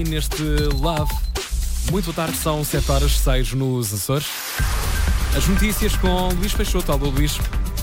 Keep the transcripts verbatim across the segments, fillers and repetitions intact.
Neste Love. Muito boa tarde, são sete horas seis nos Açores. As notícias com Luís Peixoto. Alô, Luís.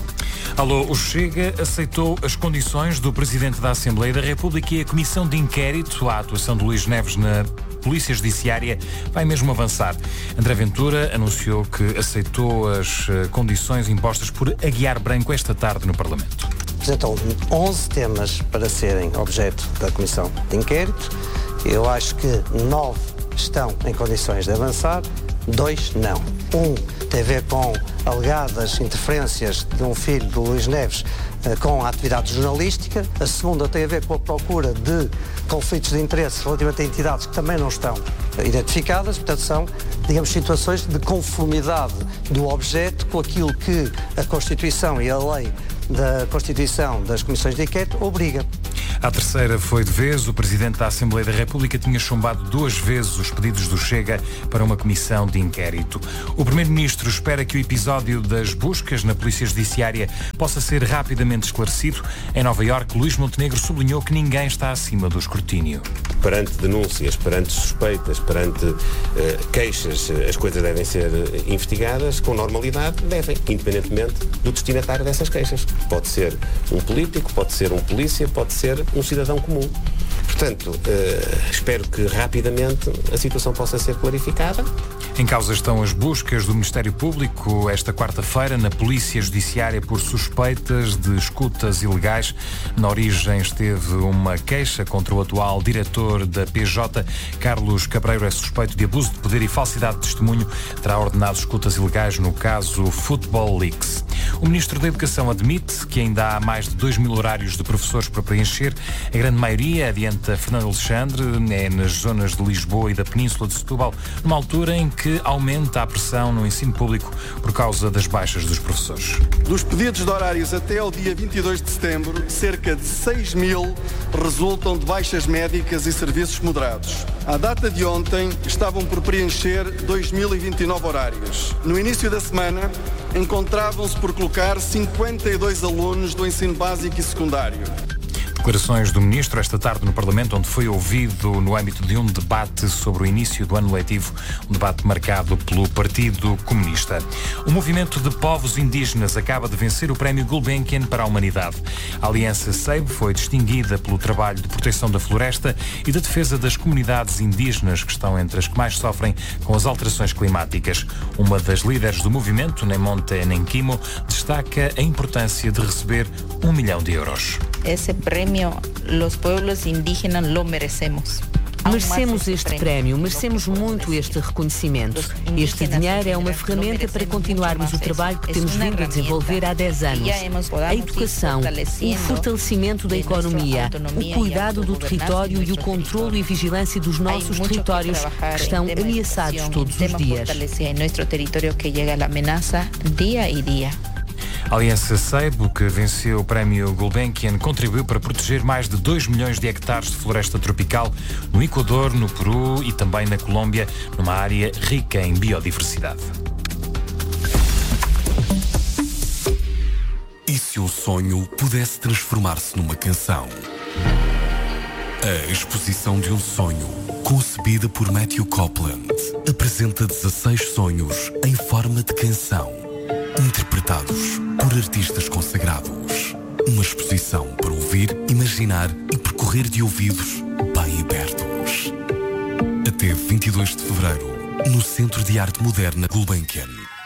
Alô, o Chega aceitou as condições do Presidente da Assembleia da República e a Comissão de Inquérito à atuação de Luís Neves na Polícia Judiciária vai mesmo avançar. André Ventura anunciou que aceitou as condições impostas por Aguiar Branco esta tarde no Parlamento. Apresentam onze temas para serem objeto da Comissão de Inquérito. Eu acho que nove estão em condições de avançar, dois não. Um tem a ver com alegadas interferências de um filho do Luís Neves uh, com a atividade jornalística. A segunda tem a ver com a procura de conflitos de interesse relativamente a entidades que também não estão identificadas. Portanto, são, digamos, situações de conformidade do objeto com aquilo que a Constituição e a lei da Constituição das Comissões de Inquérito obriga. A terceira foi de vez. O Presidente da Assembleia da República tinha chumbado duas vezes os pedidos do Chega para uma comissão de inquérito. O Primeiro-Ministro espera que o episódio das buscas na Polícia Judiciária possa ser rapidamente esclarecido. Em Nova Iorque, Luís Montenegro sublinhou que ninguém está acima do escrutínio. Perante denúncias, perante suspeitas, perante uh, queixas, as coisas devem ser investigadas com normalidade, devem, independentemente do destinatário dessas queixas. Pode ser um político, pode ser um polícia, pode ser um cidadão comum. Portanto, uh, espero que rapidamente a situação possa ser clarificada. Em causa estão as buscas do Ministério Público esta quarta-feira na Polícia Judiciária por suspeitas de escutas ilegais. Na origem esteve uma queixa contra o atual diretor da P J. Carlos Cabreiro é suspeito de abuso de poder e falsidade de testemunho. Terá ordenado escutas ilegais no caso Football Leaks. O Ministro da Educação admite que ainda há mais de dois mil horários de professores para preencher. A grande maioria, adianta Fernando Alexandre, é nas zonas de Lisboa e da Península de Setúbal, numa altura em que aumenta a pressão no ensino público por causa das baixas dos professores. Dos pedidos de horários até ao dia vinte e dois de setembro, cerca de seis mil resultam de baixas médicas e serviços moderados. À data de ontem, estavam por preencher dois mil e vinte e nove horários. No início da semana, encontravam-se por colocar cinquenta e dois alunos do ensino básico e secundário. Declarações do Ministro esta tarde no Parlamento, onde foi ouvido no âmbito de um debate sobre o início do ano letivo, um debate marcado pelo Partido Comunista. O movimento de povos indígenas acaba de vencer o Prémio Gulbenkian para a Humanidade. A Aliança Seibo foi distinguida pelo trabalho de proteção da floresta e de defesa das comunidades indígenas, que estão entre as que mais sofrem com as alterações climáticas. Uma das líderes do movimento, Nemonte Nenquimo, destaca a importância de receber um milhão de euros. Esse prémio, os pueblos indígenas lo merecemos. Merecemos este prémio, merecemos muito este reconhecimento. Este dinheiro é uma ferramenta para continuarmos o trabalho que temos vindo a desenvolver há dez anos. A educação, o fortalecimento da economia, o cuidado do território e o controle e vigilância dos nossos territórios que estão ameaçados todos os dias. A Aliança Seibo, que venceu o Prémio Gulbenkian, contribuiu para proteger mais de dois milhões de hectares de floresta tropical no Equador, no Peru e também na Colômbia, numa área rica em biodiversidade. E se um sonho pudesse transformar-se numa canção? A exposição de um sonho, concebida por Matthew Copeland, apresenta dezasseis sonhos em forma de canção, interpretados por artistas consagrados. Uma exposição para ouvir, imaginar e percorrer de ouvidos bem abertos. Até vinte e dois de fevereiro, no Centro de Arte Moderna Gulbenkian.